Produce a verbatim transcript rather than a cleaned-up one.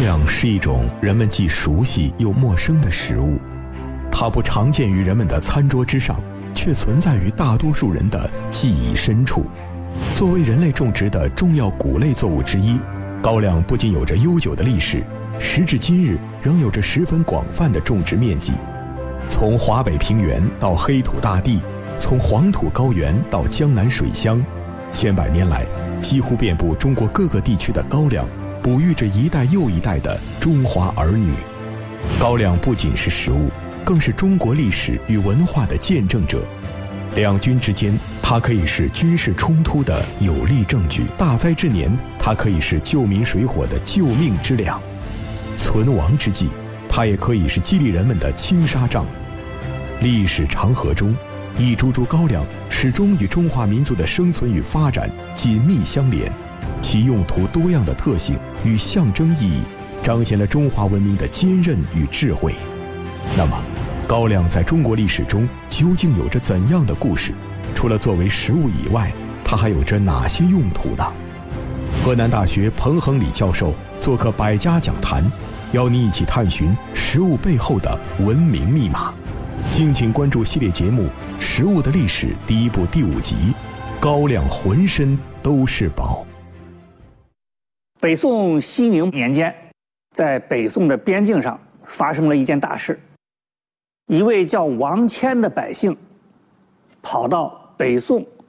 粱是一种人们既熟悉又陌生的食物，它不常见于人们的餐桌之上，却存在于大多数人的记忆深处。作为人类种植的重要谷类作物之一，高粱不仅有着悠久的历史，时至今日仍有着十分广泛的种植面积。从华北平原到黑土大地，从黄土高原到江南水乡，千百年来，几乎遍布中国各个地区的高粱，哺育着一代又一代的中华儿女。高粱不仅是食物，更是中国历史与文化的见证者。两军之间，它可以是军事冲突的有力证据；大灾之年，它可以是救民水火的救命之粮；存亡之际，它也可以是激励人们的青纱帐。历史长河中，一株株高粱始终与中华民族的生存与发展紧密相连，其用途多样的特性与象征意义，彰显了中华文明的坚韧与智慧。那么，高粱在中国历史中究竟有着怎样的故事？除了作为食物以外，它还有着哪些用途呢？河南大学彭恒礼教授做客百家讲坛，邀你一起探寻食物背后的文明密码。敬请关注系列节目《食物的历史》第一部第五集《高粱浑身都是宝》。 北宋熙宁年间，在北宋的边境上发生了一件大事。一位叫王谦的百姓跑到北宋